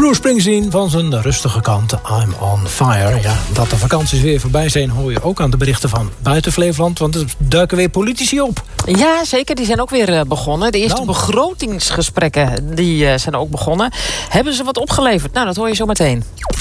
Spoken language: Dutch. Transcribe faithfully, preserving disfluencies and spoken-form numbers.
Bruce Springsteen van zijn rustige kant, I'm on fire. Ja, dat de vakanties weer voorbij zijn hoor je ook aan de berichten van buiten Flevoland, want er duiken weer politici op. Ja, zeker. Die zijn ook weer uh, begonnen. De eerste nou. begrotingsgesprekken die, uh, zijn ook begonnen. Hebben ze wat opgeleverd? Nou, dat hoor je zo meteen.